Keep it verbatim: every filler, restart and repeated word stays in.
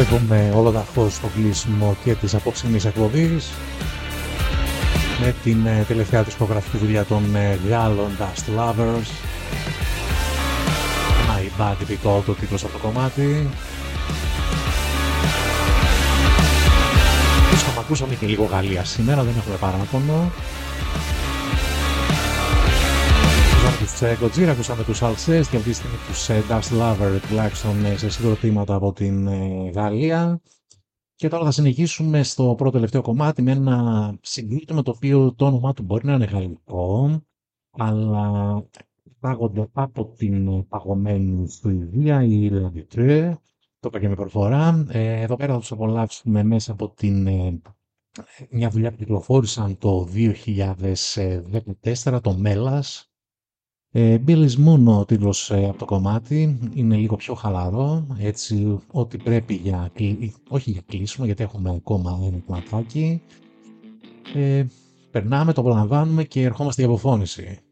Βλέπουμε ολοδαχώς το κλείσιμο και της απόψινής εκπομπής με την ε, τελευταία δισκογραφική δουλειά των ε, Γάλλων Dust Lovers. My Body Because το τίτλος από το κομμάτι. Ίσως ακούσαμε και λίγο Γαλλία σήμερα, δεν έχουμε παράπονο. Ακούσαμε τους Gojira, ακούσαμε τους Alcest και αυτή τη στιγμή τους Dust Lover, τουλάχιστον σε συγκροτήματα από την ε, Γαλλία. Και τώρα θα συνεχίσουμε στο πρώτο τελευταίο κομμάτι με ένα συγκρότημα το οποίο το όνομά του μπορεί να είναι γαλλικό, αλλά πάγονται από την παγωμένη Σουηδία, η Le Dutreux, το είπα και με προφορά. Ε, εδώ πέρα θα τους απολαύσουμε μέσα από την, ε, μια δουλειά που κυκλοφόρησαν το δύο χιλιάδες δεκατέσσερα, το Melas. Ε, Billy's Moon ο τίτλος ε, από το κομμάτι, είναι λίγο πιο χαλαρό, έτσι ότι πρέπει για, όχι για κλείσιμο γιατί έχουμε ακόμα ένα κομματάκι. Ε, περνάμε, το απολαμβάνουμε και ερχόμαστε για αποφώνηση.